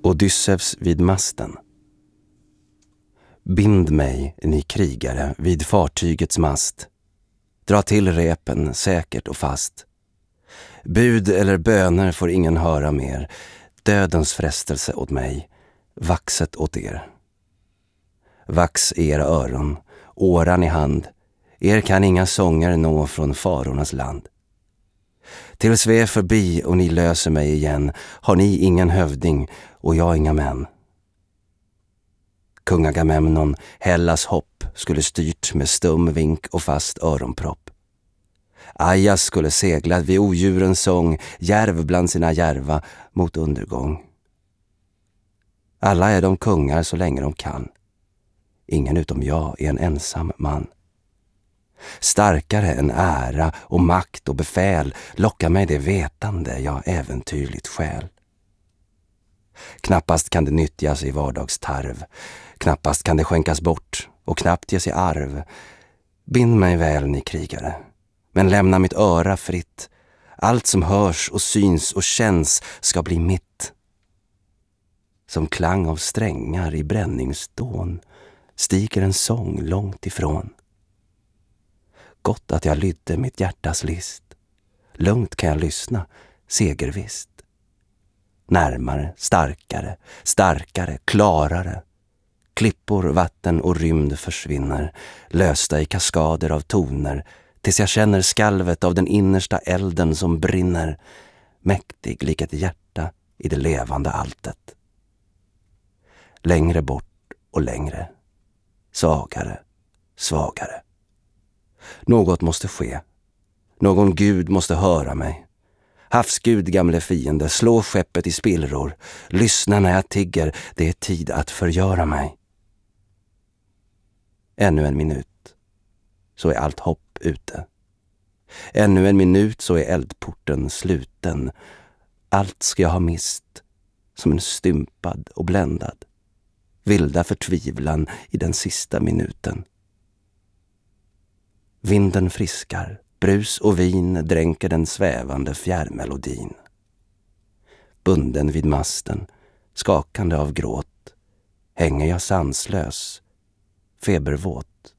Odysseus vid masten. Bind mig, ni krigare, vid fartygets mast. Dra till repen säkert och fast. Bud eller böner får ingen höra mer. Dödens frestelse åt mig, vaxet åt er. Vax era öron, åran i hand. Er kan inga sånger nå från farornas land. Tills vi är förbi och ni löser mig igen, har ni ingen hövding och jag inga män. Kung Agamemnon, Hellas hopp, skulle styrt med stum vink och fast öronpropp. Ajas skulle seglat vid odjurens sång, järv bland sina järva mot undergång. Alla är de kungar så länge de kan. Ingen utom jag är en ensam man. Starkare än ära och makt och befäl lockar mig det vetande jag äventyrligt skäl. Knappast kan det nyttjas i vardagstarv, knappast kan det skänkas bort och knappt ges i arv. Bind mig väl, ni krigare, men lämna mitt öra fritt. Allt som hörs och syns och känns ska bli mitt. Som klang av strängar i bränningsdån stiger en sång långt ifrån. Gott att jag lydde mitt hjärtas list. Lugnt kan jag lyssna, segervisst. Närmare, starkare, starkare, klarare. Klippor, vatten och rymd försvinner, lösta i kaskader av toner, tills jag känner skalvet av den innersta elden som brinner, mäktig lik ett hjärta i det levande alltet. Längre bort och längre, svagare, svagare. Något måste ske. Någon gud måste höra mig. Havsgud, gamle fiende, slå skeppet i spillror. Lyssna när jag tigger, det är tid att förgöra mig. Ännu en minut, så är allt hopp ute. Ännu en minut, så är eldporten sluten. Allt ska jag ha mist, som en stympad och bländad. Vilda förtvivlan i den sista minuten. Vinden friskar, brus och vin dränker den svävande fjärrmelodin. Bunden vid masten, skakande av gråt, hänger jag sanslös, febervåt.